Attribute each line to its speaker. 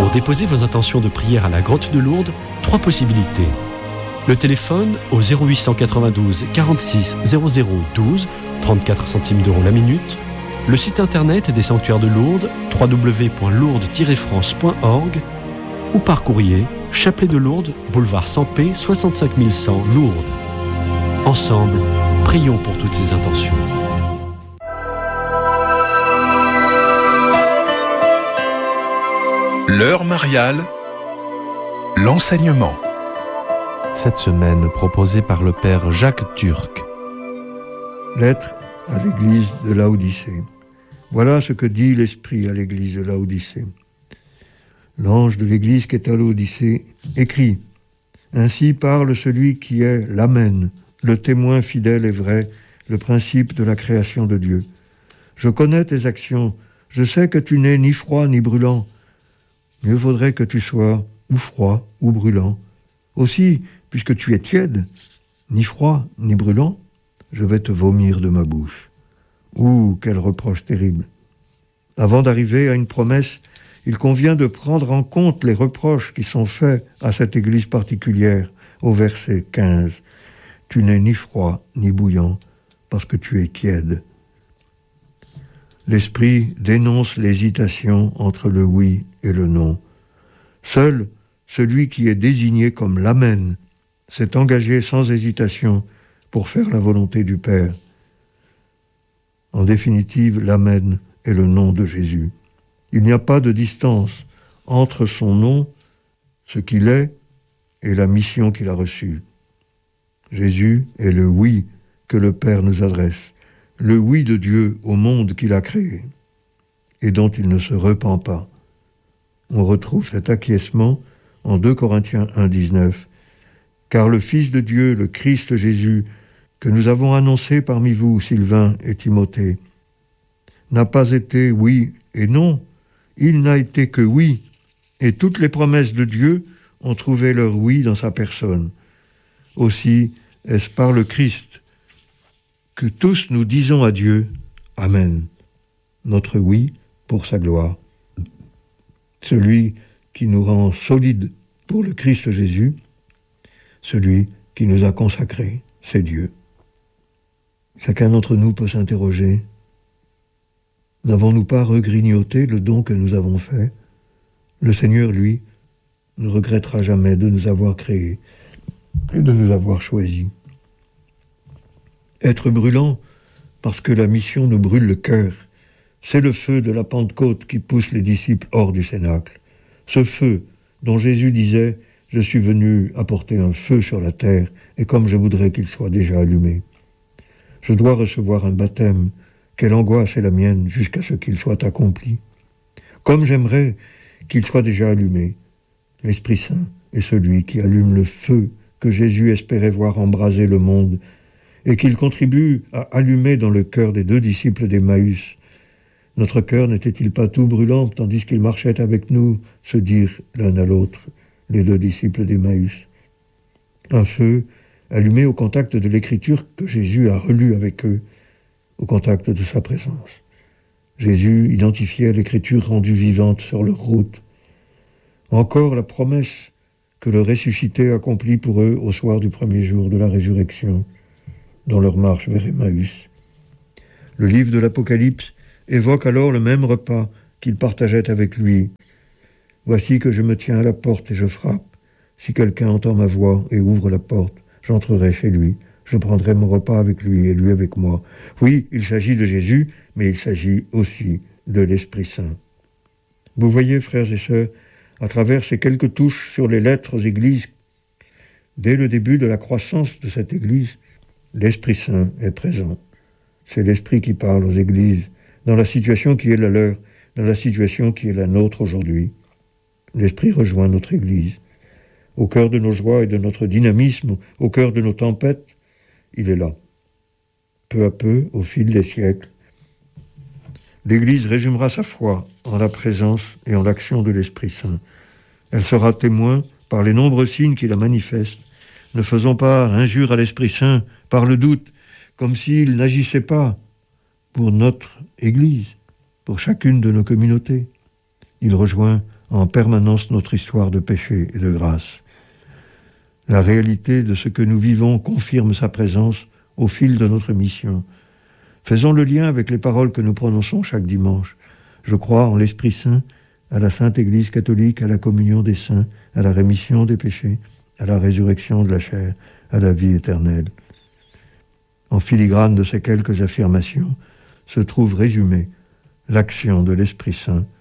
Speaker 1: Pour déposer vos intentions de prière à la Grotte de Lourdes, 3 possibilités. Le téléphone au 0892 46 00 12, 34 centimes d'euros la minute. Le site internet des sanctuaires de Lourdes, www.lourdes-france.org, ou par courrier, Chapelet de Lourdes, boulevard Sampé, 65 100 Lourdes. Ensemble, prions pour toutes ces intentions.
Speaker 2: L'heure mariale, l'enseignement.
Speaker 3: Cette semaine proposée par le père Jacques Turc.
Speaker 4: Lettre à l'église de Laodicée. Voilà ce que dit l'Esprit à l'église de Laodicée. L'ange de l'église qui est à Laodicée écrit : Ainsi parle celui qui est l'Amen, le témoin fidèle et vrai, le principe de la création de Dieu. Je connais tes actions, je sais que tu n'es ni froid ni brûlant. Mieux vaudrait que tu sois ou froid ou brûlant. Aussi, puisque tu es tiède, ni froid ni brûlant, je vais te vomir de ma bouche. Ouh, quel reproche terrible! Avant d'arriver à une promesse, il convient de prendre en compte les reproches qui sont faits à cette église particulière, au verset 15. Tu n'es ni froid ni bouillant, parce que tu es tiède. L'Esprit dénonce l'hésitation entre le oui et le non. Seul celui qui est désigné comme l'Amen s'est engagé sans hésitation pour faire la volonté du Père. En définitive, l'Amen est le nom de Jésus. Il n'y a pas de distance entre son nom, ce qu'il est, et la mission qu'il a reçue. Jésus est le oui que le Père nous adresse, le oui de Dieu au monde qu'il a créé, et dont il ne se repent pas. On retrouve cet acquiescement en 2 Corinthiens 1, 19. Car le Fils de Dieu, le Christ Jésus, que nous avons annoncé parmi vous, Sylvain et Timothée, n'a pas été oui et non, il n'a été que oui, et toutes les promesses de Dieu ont trouvé leur oui dans sa personne. Aussi est-ce par le Christ que tous nous disons à Dieu « Amen », notre oui pour sa gloire. Celui qui nous rend solides pour le Christ Jésus, celui qui nous a consacrés, c'est Dieu. Chacun d'entre nous peut s'interroger : n'avons-nous pas regrignoté le don que nous avons fait ? Le Seigneur, lui, ne regrettera jamais de nous avoir créés et de nous avoir choisis. Être brûlant, parce que la mission nous brûle le cœur, c'est le feu de la Pentecôte qui pousse les disciples hors du cénacle. Ce feu dont Jésus disait « Je suis venu apporter un feu sur la terre, et comme je voudrais qu'il soit déjà allumé. Je dois recevoir un baptême, quelle angoisse est la mienne jusqu'à ce qu'il soit accompli. Comme j'aimerais qu'il soit déjà allumé. L'Esprit Saint est celui qui allume le feu que Jésus espérait voir embraser le monde, et qu'il contribue à allumer dans le cœur des 2 disciples d'Emmaüs. Notre cœur n'était-il pas tout brûlant tandis qu'ils marchaient avec nous, se dirent l'un à l'autre, les 2 disciples d'Emmaüs. Un feu allumé au contact de l'écriture que Jésus a relue avec eux, au contact de sa présence. Jésus identifiait l'écriture rendue vivante sur leur route. Encore la promesse que le ressuscité accomplit pour eux au soir du premier jour de la résurrection, dans leur marche vers Emmaüs. Le livre de l'Apocalypse évoque alors le même repas qu'ils partageaient avec lui. « Voici que je me tiens à la porte et je frappe. Si quelqu'un entend ma voix et ouvre la porte, j'entrerai chez lui. Je prendrai mon repas avec lui et lui avec moi. » Oui, il s'agit de Jésus, mais il s'agit aussi de l'Esprit Saint. Vous voyez, frères et sœurs, à travers ces quelques touches sur les lettres aux églises, dès le début de la croissance de cette église, l'Esprit Saint est présent. C'est l'Esprit qui parle aux églises, dans la situation qui est la leur, dans la situation qui est la nôtre aujourd'hui. L'Esprit rejoint notre église. Au cœur de nos joies et de notre dynamisme, au cœur de nos tempêtes, il est là. Peu à peu, au fil des siècles, l'Église résumera sa foi en la présence et en l'action de l'Esprit Saint. Elle sera témoin par les nombreux signes qui la manifestent. Ne faisons pas injure à l'Esprit Saint par le doute, comme s'il n'agissait pas pour notre Église, pour chacune de nos communautés. Il rejoint en permanence notre histoire de péché et de grâce. La réalité de ce que nous vivons confirme sa présence au fil de notre mission. Faisons le lien avec les paroles que nous prononçons chaque dimanche. Je crois en l'Esprit Saint, à la Sainte Église catholique, à la communion des saints, à la rémission des péchés, à la résurrection de la chair, à la vie éternelle. En filigrane de ces quelques affirmations se trouve résumée l'action de l'Esprit Saint